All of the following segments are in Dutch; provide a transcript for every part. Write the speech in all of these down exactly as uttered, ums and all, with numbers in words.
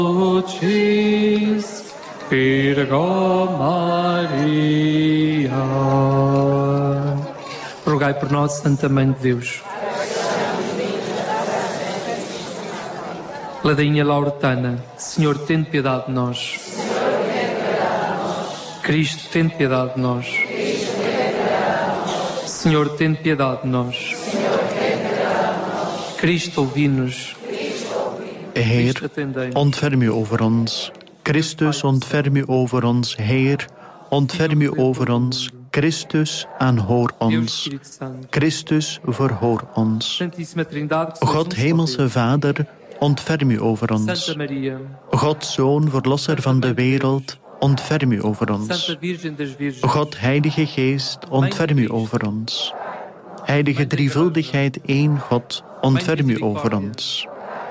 Lucis Virgo Maria. Rogai por nós, Santa Mãe de Deus. Ladainha lauretana, Senhor, tem piedade de nós. Cristo, tem piedade de nós. Senhor, tem piedade de nós. Cristo, ouvi-nos. Heer, ontferm u over ons. Christus, ontferm u over ons. Heer, ontferm u over ons. Christus, aanhoor ons. Christus, verhoor ons. God, hemelse Vader, ontferm u over ons. God, Zoon, verlosser van de wereld, ontferm u over ons. God, Heilige Geest, ontferm u over ons. Heilige drievuldigheid, één God, ontferm u over ons.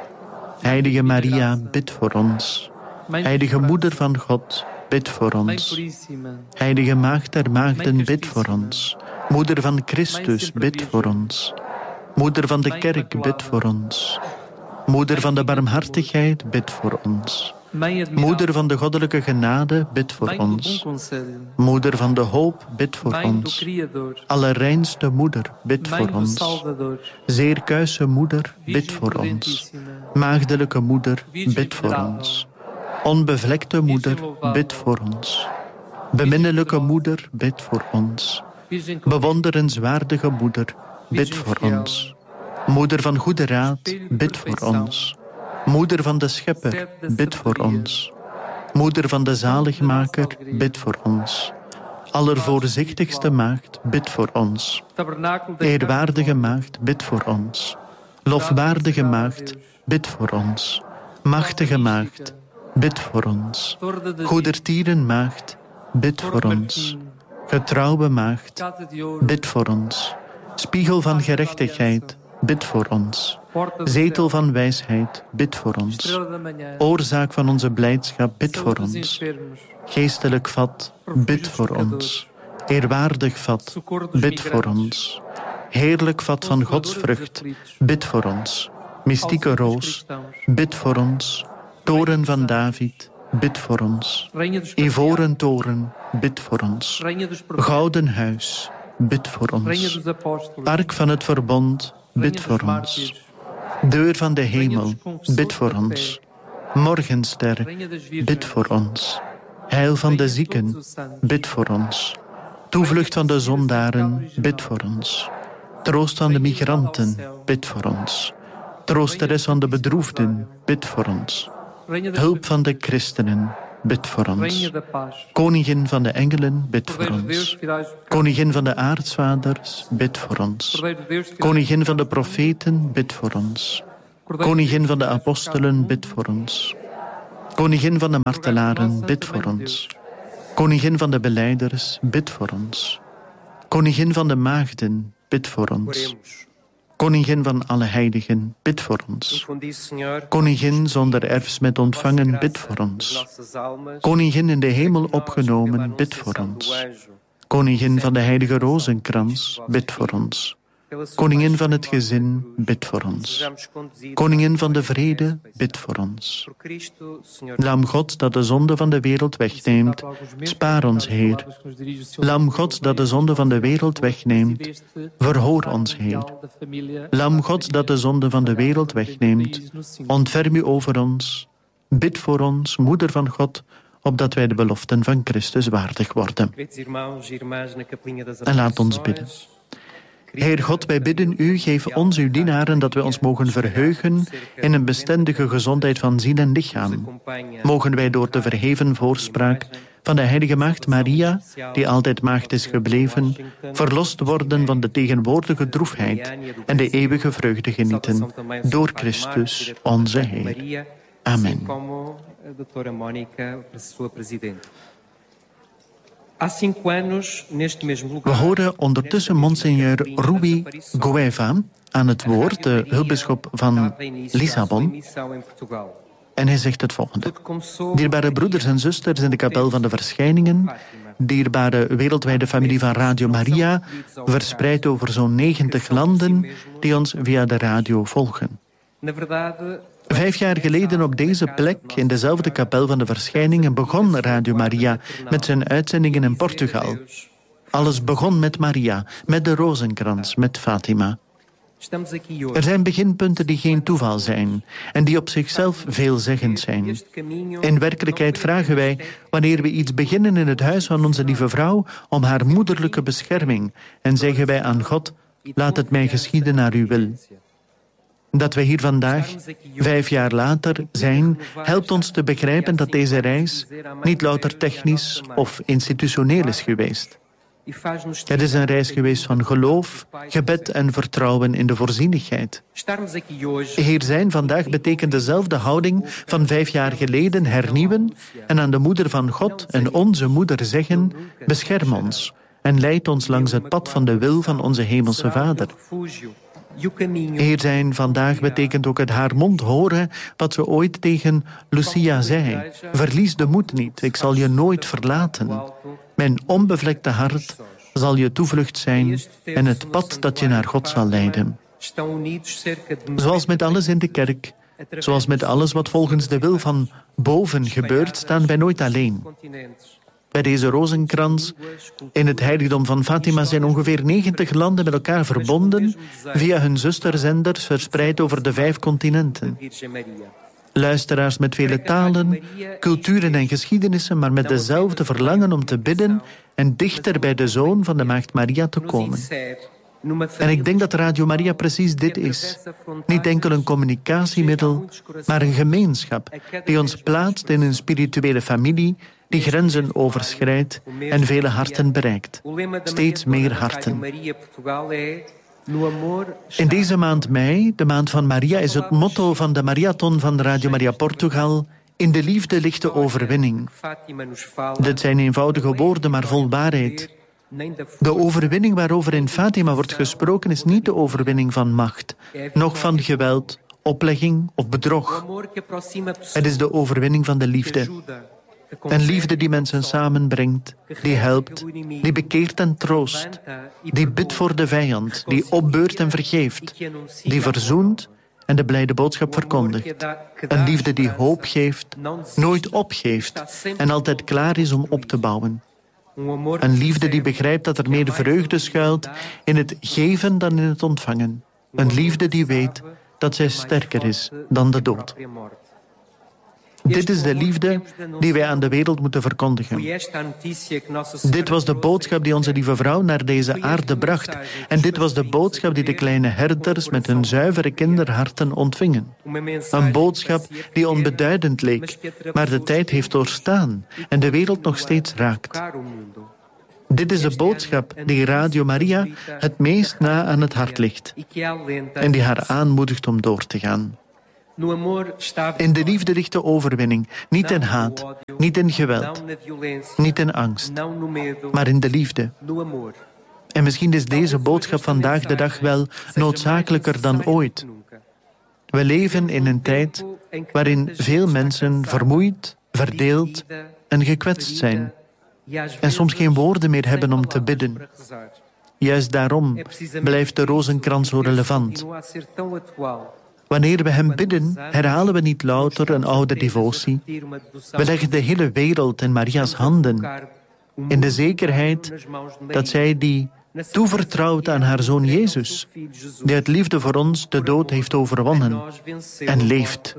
Heilige Maria, bid voor ons. Heilige Moeder van God, bid voor ons. Heilige Maagd der Maagden, bid voor ons. Moeder van Christus, bid voor ons. Moeder van de Kerk, bid voor ons. Moeder van de barmhartigheid, bid voor ons. Moeder van de goddelijke genade, bid voor ons. Moeder van de hoop, bid voor ons. Allerreinste Moeder, bid voor ons. Zeer kuise Moeder, bid voor ons. Maagdelijke Moeder, bid voor ons. Onbevlekte Moeder, bid voor ons. Beminnelijke Moeder, bid voor ons. Bewonderenswaardige Moeder, bid voor ons. Moeder van goede raad, bid voor ons. Moeder van de Schepper, bid voor ons. Moeder van de Zaligmaker, bid voor ons. Allervoorzichtigste Maagd, bid voor ons. Eerwaardige Maagd, bid voor ons. Lofwaardige Maagd, bid voor ons. Machtige Maagd, bid voor ons. Goedertieren Maagd, bid voor ons. Getrouwe Maagd, bid voor ons. Spiegel van gerechtigheid, bid voor ons. Zetel van wijsheid, bid voor ons. Oorzaak van onze blijdschap, bid voor ons. Geestelijk vat, bid voor ons. Eerwaardig vat, bid voor ons. Heerlijk vat van Gods vrucht, bid voor ons. Mystieke roos, bid voor ons. Toren van David, bid voor ons. Ivoren toren, bid voor ons. Gouden huis, bid voor ons. Ark van het verbond, bid voor ons. Deur van de hemel, bid voor ons. Morgenster, bid voor ons. Heil van de zieken, bid voor ons. Toevlucht van de zondaren, bid voor ons. Troost van de migranten, bid voor ons. Troosteres van de bedroefden, bid voor ons. Hulp van de christenen, bid voor ons. Koningin van de engelen, bid voor ons. Koningin van de aartsvaders, bid voor ons. Koningin van de profeten, bid voor ons. Koningin van de apostelen, bid voor ons. Koningin van de martelaren, bid voor ons. Koningin van de belijders, bid voor ons. Koningin van de maagden, bid voor ons. Koningin van alle heiligen, bid voor ons. Koningin zonder erfsmet ontvangen, bid voor ons. Koningin in de hemel opgenomen, bid voor ons. Koningin van de heilige rozenkrans, bid voor ons. Koningin van het gezin, bid voor ons. Koningin van de vrede, bid voor ons. Lam Gods dat de zonde van de wereld wegneemt, spaar ons, Heer. Lam Gods dat de zonde van de wereld wegneemt, verhoor ons, Heer. Lam Gods dat de zonde van de wereld wegneemt, ontferm u over ons. Bid voor ons, Moeder van God, opdat wij de beloften van Christus waardig worden. En laat ons bidden. Heer God, wij bidden u, geef ons, uw dienaren, dat wij ons mogen verheugen in een bestendige gezondheid van ziel en lichaam. Mogen wij door de verheven voorspraak van de heilige Maagd Maria, die altijd maagd is gebleven, verlost worden van de tegenwoordige droefheid en de eeuwige vreugde genieten, door Christus, onze Heer. Amen. We horen ondertussen Monseigneur Rui Gueva aan het woord, de hulpbisschop van Lissabon. En hij zegt het volgende. Dierbare broeders en zusters in de kapel van de verschijningen, dierbare wereldwijde familie van Radio Maria, verspreid over zo'n negentig landen die ons via de radio volgen. Vijf jaar geleden op deze plek, in dezelfde kapel van de verschijningen, begon Radio Maria met zijn uitzendingen in Portugal. Alles begon met Maria, met de rozenkrans, met Fatima. Er zijn beginpunten die geen toeval zijn en die op zichzelf veelzeggend zijn. In werkelijkheid vragen wij, wanneer we iets beginnen in het huis van onze lieve vrouw, om haar moederlijke bescherming en zeggen wij aan God, laat het mij geschieden naar uw wil. Dat we hier vandaag, vijf jaar later, zijn, helpt ons te begrijpen dat deze reis niet louter technisch of institutioneel is geweest. Het is een reis geweest van geloof, gebed en vertrouwen in de voorzienigheid. Hier zijn vandaag betekent dezelfde houding van vijf jaar geleden hernieuwen en aan de moeder van God en onze moeder zeggen, bescherm ons en leid ons langs het pad van de wil van onze hemelse Vader. Hier zijn vandaag betekent ook het haar mond horen wat ze ooit tegen Lucia zei. Verlies de moed niet, ik zal je nooit verlaten. Mijn onbevlekte hart zal je toevlucht zijn en het pad dat je naar God zal leiden. Zoals met alles in de kerk, zoals met alles wat volgens de wil van boven gebeurt, staan wij nooit alleen. Bij deze rozenkrans in het heiligdom van Fatima zijn ongeveer negentig landen met elkaar verbonden via hun zusterzenders verspreid over de vijf continenten. Luisteraars met vele talen, culturen en geschiedenissen, maar met dezelfde verlangen om te bidden en dichter bij de Zoon van de Maagd Maria te komen. En ik denk dat Radio Maria precies dit is. Niet enkel een communicatiemiddel, maar een gemeenschap die ons plaatst in een spirituele familie die grenzen overschrijdt en vele harten bereikt. Steeds meer harten. In deze maand mei, de maand van Maria, is het motto van de marathon van Radio Maria Portugal: in de liefde ligt de overwinning. Dit zijn eenvoudige woorden, maar vol waarheid. De overwinning waarover in Fatima wordt gesproken is niet de overwinning van macht, noch van geweld, oplegging of bedrog. Het is de overwinning van de liefde. Een liefde die mensen samenbrengt, die helpt, die bekeert en troost, die bidt voor de vijand, die opbeurt en vergeeft, die verzoent en de blijde boodschap verkondigt. Een liefde die hoop geeft, nooit opgeeft en altijd klaar is om op te bouwen. Een liefde die begrijpt dat er meer vreugde schuilt in het geven dan in het ontvangen. Een liefde die weet dat zij sterker is dan de dood. Dit is de liefde die wij aan de wereld moeten verkondigen. Dit was de boodschap die onze lieve vrouw naar deze aarde bracht. En dit was de boodschap die de kleine herders met hun zuivere kinderharten ontvingen. Een boodschap die onbeduidend leek, maar de tijd heeft doorstaan en de wereld nog steeds raakt. Dit is de boodschap die Radio Maria het meest na aan het hart ligt en die haar aanmoedigt om door te gaan. In de liefde ligt de overwinning, niet in haat, niet in geweld, niet in angst, maar in de liefde. En misschien is deze boodschap vandaag de dag wel noodzakelijker dan ooit. We leven in een tijd waarin veel mensen vermoeid, verdeeld en gekwetst zijn en soms geen woorden meer hebben om te bidden. Juist daarom blijft de rozenkrans zo relevant. Wanneer we hem bidden, herhalen we niet louter een oude devotie. We leggen de hele wereld in Maria's handen, in de zekerheid dat zij die toevertrouwt aan haar Zoon Jezus, die uit liefde voor ons de dood heeft overwonnen en leeft.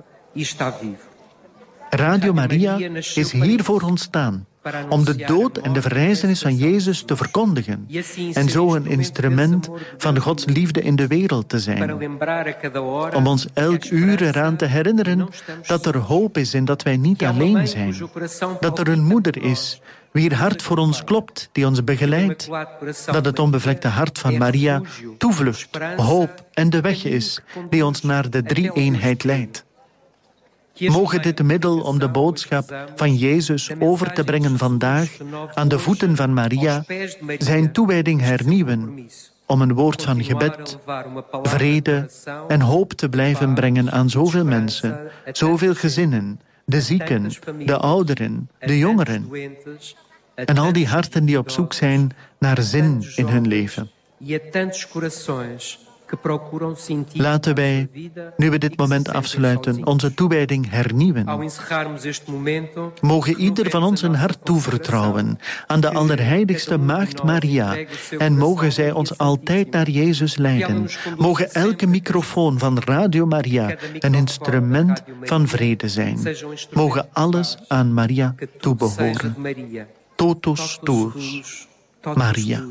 Radio Maria is hiervoor ontstaan, om de dood en de verrijzenis van Jezus te verkondigen en zo een instrument van Gods liefde in de wereld te zijn. Om ons elk uur eraan te herinneren dat er hoop is en dat wij niet alleen zijn. Dat er een moeder is, wier hart voor ons klopt, die ons begeleidt. Dat het onbevlekte hart van Maria toevlucht, hoop en de weg is die ons naar de drie-eenheid leidt. Mogen dit middel om de boodschap van Jezus over te brengen vandaag aan de voeten van Maria zijn toewijding hernieuwen, om een woord van gebed, vrede en hoop te blijven brengen aan zoveel mensen, zoveel gezinnen, de zieken, de ouderen, de jongeren en al die harten die op zoek zijn naar zin in hun leven. Laten wij, nu we dit moment afsluiten, onze toewijding hernieuwen. Mogen ieder van ons een hart toevertrouwen aan de Allerheiligste Maagd Maria en mogen zij ons altijd naar Jezus leiden. Mogen elke microfoon van Radio Maria een instrument van vrede zijn. Mogen alles aan Maria toebehoren. Totus tuus, Maria.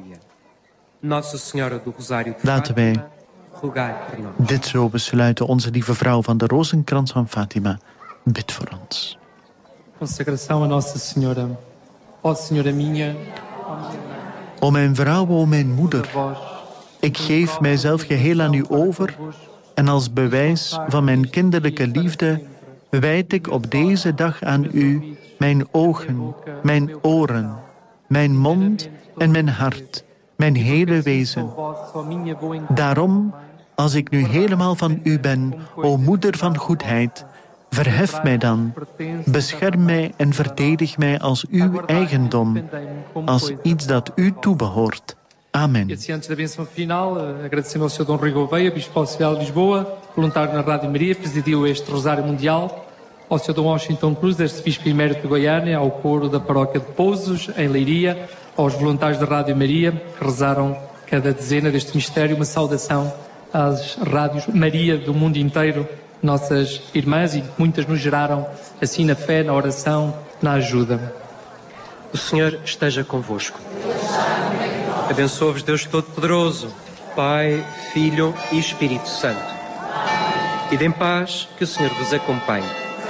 Laten wij dit zo besluiten. Onze lieve vrouw van de Rozenkrans van Fatima, bid voor ons. Consagração a Nossa Senhora. Ó Senhora minha. O mijn vrouw, o mijn moeder, ik geef mijzelf geheel aan u over en als bewijs van mijn kinderlijke liefde wijd ik op deze dag aan u mijn ogen, mijn oren, mijn mond en mijn hart, mijn hele wezen. Daarom, als ik nu helemaal van u ben, o moeder van goedheid, verhef mij dan, bescherm mij en verdedig mij als uw eigendom, als iets dat u toebehoort. Amen. E assim, antes da bênção final, agradecemos ao senhor Dom Rui Gouveia, Bispo Auxiliar de Lisboa, voluntário na Rádio Maria, presidiu este Rosário Mundial, ao senhor Dom Washington Cruz, arcebispo emérito de Goiânia, ao coro da paróquia de Pouzos, em Leiria, aos voluntários da Rádio Maria, que rezaram cada dezena deste mistério, uma saudação às rádios Maria do mundo inteiro, nossas irmãs, e muitas nos geraram assim na fé, na oração, na ajuda. O Senhor esteja convosco. Abençoe-vos Deus Todo-Poderoso, Pai, Filho e Espírito Santo. E dê paz, que o Senhor vos acompanhe.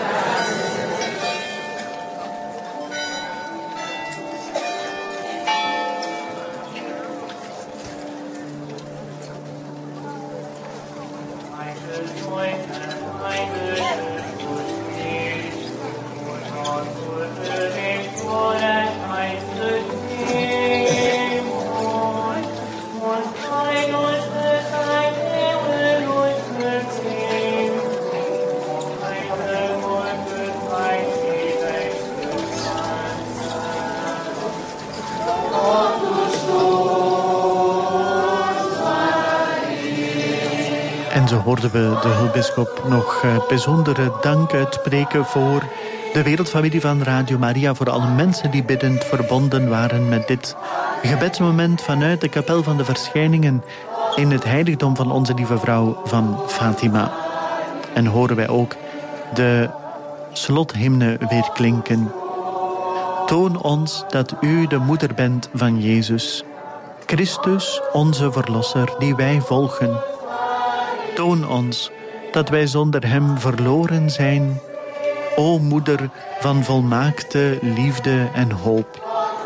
En zo hoorden we de hulpbisschop nog bijzondere dank uitspreken voor de wereldfamilie van Radio Maria, voor alle mensen die biddend verbonden waren met dit gebedsmoment vanuit de kapel van de verschijningen in het heiligdom van onze lieve vrouw van Fatima. En horen wij ook de slothymne weer klinken. Toon ons dat u de moeder bent van Jezus, Christus, onze verlosser, die wij volgen. Toon ons dat wij zonder hem verloren zijn, o moeder van volmaakte liefde en hoop.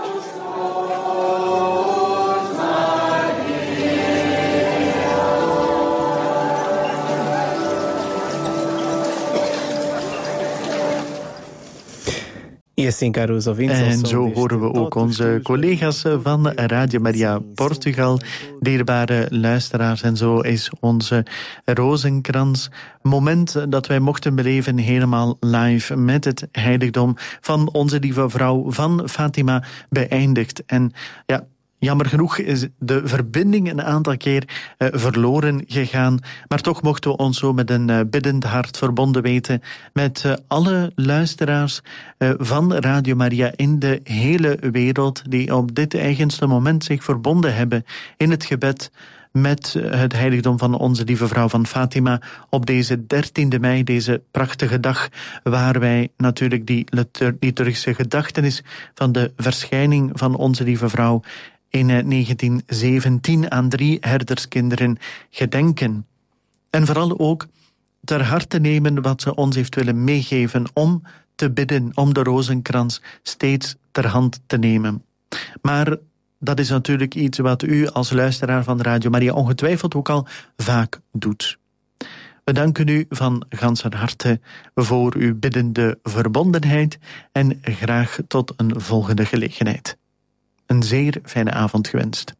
En zo horen we ook onze collega's van Radio Maria Portugal, dierbare luisteraars. En zo is onze Rozenkrans moment dat wij mochten beleven helemaal live met het heiligdom van onze lieve vrouw van Fatima beëindigd. En ja, jammer genoeg is de verbinding een aantal keer uh, verloren gegaan. Maar toch mochten we ons zo met een uh, biddend hart verbonden weten met uh, alle luisteraars uh, van Radio Maria in de hele wereld, die op dit eigenste moment zich verbonden hebben in het gebed met het heiligdom van onze lieve vrouw van Fatima op deze dertiende mei, deze prachtige dag, waar wij natuurlijk die liturgische gedachtenis van de verschijning van onze lieve vrouw in negentien zeventien aan drie herderskinderen gedenken. En vooral ook ter harte nemen wat ze ons heeft willen meegeven om te bidden, om de rozenkrans steeds ter hand te nemen. Maar dat is natuurlijk iets wat u als luisteraar van Radio Maria ongetwijfeld ook al vaak doet. We danken u van ganser harte voor uw biddende verbondenheid en graag tot een volgende gelegenheid. Een zeer fijne avond gewenst.